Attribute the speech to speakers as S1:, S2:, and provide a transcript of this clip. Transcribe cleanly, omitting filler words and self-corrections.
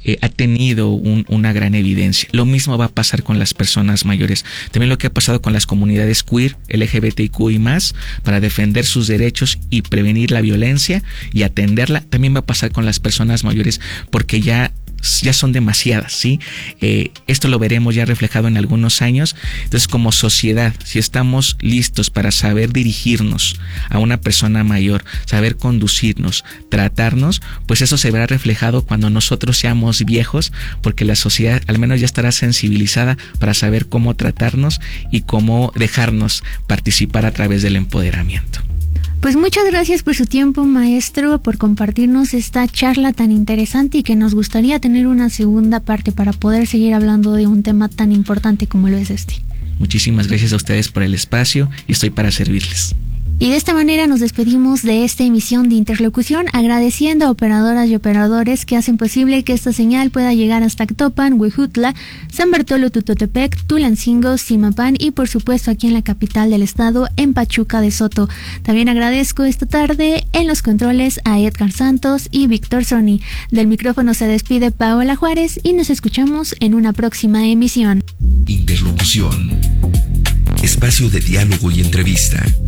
S1: ha tenido una gran evidencia. Lo mismo va a pasar con las personas mayores. También lo que ha pasado con las comunidades queer, LGBTQ y más, para defender sus derechos y prevenir la violencia y atenderla, también va a pasar con las personas mayores, porque ya son demasiadas, ¿sí? Esto lo veremos ya reflejado en algunos años. Entonces, como sociedad, si estamos listos para saber dirigirnos a una persona mayor, saber conducirnos, tratarnos, pues eso se verá reflejado cuando nosotros seamos viejos, porque la sociedad al menos ya estará sensibilizada para saber cómo tratarnos y cómo dejarnos participar a través del empoderamiento.
S2: Pues muchas gracias por su tiempo, maestro, por compartirnos esta charla tan interesante y que nos gustaría tener una segunda parte para poder seguir hablando de un tema tan importante como lo es este.
S1: Muchísimas gracias a ustedes por el espacio y estoy para servirles.
S2: Y de esta manera nos despedimos de esta emisión de Interlocución, agradeciendo a operadoras y operadores que hacen posible que esta señal pueda llegar hasta Actopan, Huejutla, San Bartolo Tutotepec, Tulancingo, Zimapán y por supuesto aquí en la capital del estado, en Pachuca de Soto. También agradezco esta tarde en los controles a Edgar Santos y Víctor Sony. Del micrófono se despide Paola Juárez y nos escuchamos en una próxima emisión.
S3: Interlocución, espacio de diálogo y entrevista.